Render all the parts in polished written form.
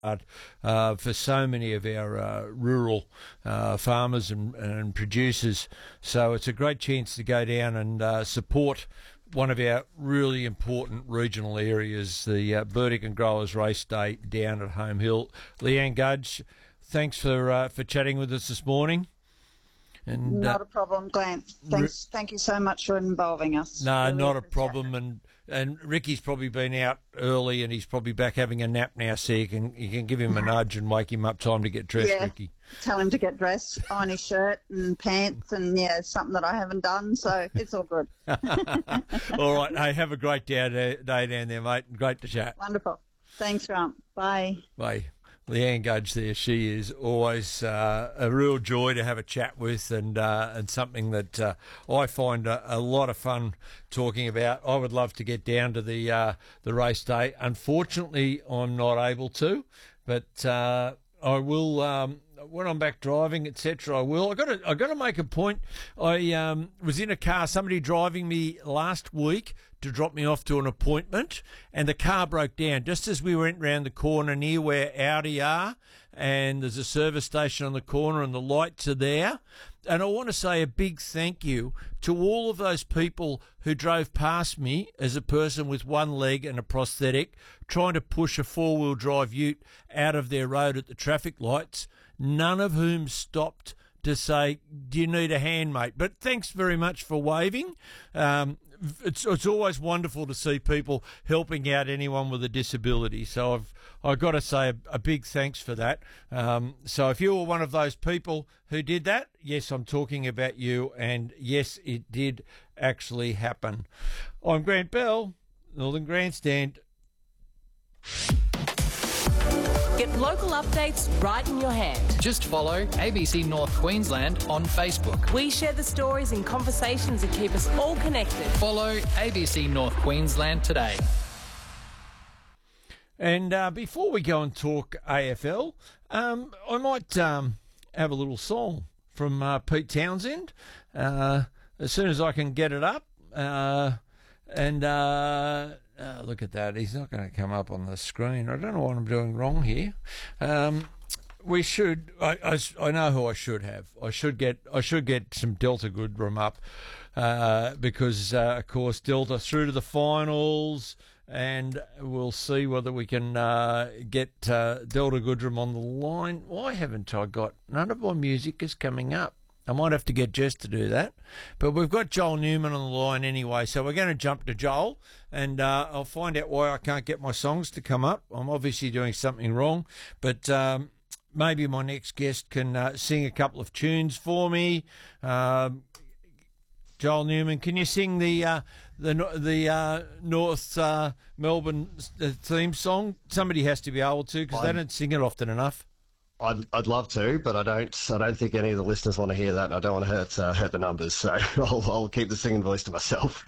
for so many of our rural farmers and producers. So it's a great chance to go down and support one of our really important regional areas, the Burdekin Growers Race Day down at Home Hill. Leanne Gudge, thanks for chatting with us this morning. And not a problem, Glenn. Thank you so much for involving us. No, really not a problem. And Ricky's probably been out early, and he's probably back having a nap now. So you can give him a nudge and wake him up. Time to get dressed, yeah, Ricky. Tell him to get dressed, iron his shirt and pants, and something that I haven't done. So it's all good. All right. Hey, have a great day down there, mate. Great to chat. Wonderful. Thanks, Grant. Bye. Bye. Leanne Gudge there. She is always a real joy to have a chat with, and something that I find a lot of fun talking about. I would love to get down to the race day. Unfortunately, I'm not able to, but I will when I'm back driving, etc. I will. I got to make a point. I was in a car, somebody driving me last week to drop me off to an appointment, and the car broke down just as we went round the corner near where Audi are, and there's a service station on the corner and the lights are there. And I want to say a big thank you to all of those people who drove past me as a person with one leg and a prosthetic, trying to push a four-wheel drive ute out of their road at the traffic lights, none of whom stopped to say, do you need a hand, mate? But thanks very much for waving. It's always wonderful to see people helping out anyone with a disability. So I've got to say a big thanks for that. So if you were one of those people who did that, yes, I'm talking about you, and yes, it did actually happen. I'm Grant Bell, Northern Grandstand. Get local updates right in your hand. Just follow ABC North Queensland on Facebook. We share the stories and conversations that keep us all connected. Follow ABC North Queensland today. And before we go and talk AFL, I might have a little song from Pete Townsend as soon as I can get it up. Look at that. He's not going to come up on the screen. I don't know what I'm doing wrong here. We should. I know who I should have. I should get some Delta Goodrum up because of course Delta through to the finals, and we'll see whether we can get Delta Goodrum on the line. Why haven't I got? None of my music is coming up. I might have to get Jess to do that. But we've got Joel Newman on the line anyway, so we're going to jump to Joel, and I'll find out why I can't get my songs to come up. I'm obviously doing something wrong, but maybe my next guest can sing a couple of tunes for me. Joel Newman, can you sing the North Melbourne theme song? Somebody has to be able to, because they don't sing it often enough. I'd love to, but I don't think any of the listeners want to hear that. I don't want to hurt the numbers, so I'll keep the singing voice to myself.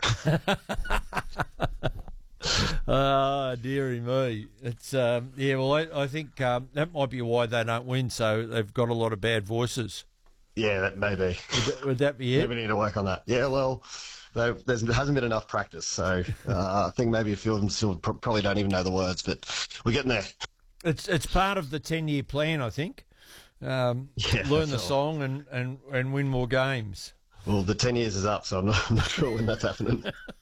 Dearie me. It's well, I think that might be why they don't win. So they've got a lot of bad voices. Yeah, that may be. Would that be it? Maybe need to work on that. Yeah, well, there hasn't been enough practice, so I think maybe a few of them still probably don't even know the words, but we're getting there. It's part of the 10-year plan, I think. Learn the song and win more games. Well, the 10 years is up, so I'm not sure when that's happening.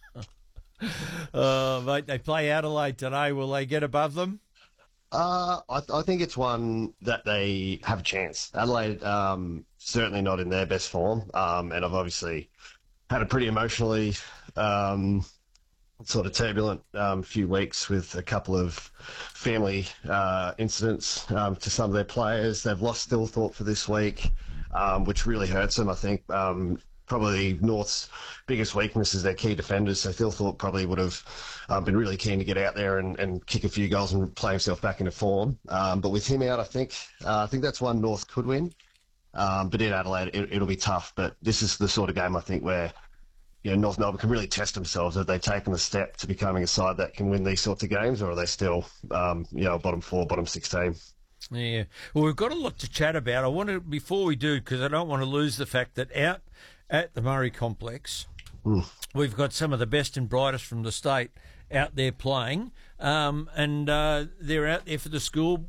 Mate, they play Adelaide today. Will they get above them? I think it's one that they have a chance. Adelaide, certainly not in their best form, and I've obviously had a pretty emotionally sort of turbulent few weeks with a couple of family incidents to some of their players. They've lost Thilthorpe for this week, which really hurts them, I think. Probably North's biggest weakness is their key defenders, so Thilthorpe probably would have been really keen to get out there and kick a few goals and play himself back into form. But with him out, I think that's one North could win. But in Adelaide, it'll be tough. But this is the sort of game, I think, where North Melbourne can really test themselves. Have they taken the step to becoming a side that can win these sorts of games, or are they still, bottom 4, bottom 6 team? Yeah. Well, we've got a lot to chat about. I want to, before we do, because I don't want to lose the fact that out at the Murray Complex, we've got some of the best and brightest from the state out there playing, and they're out there for the school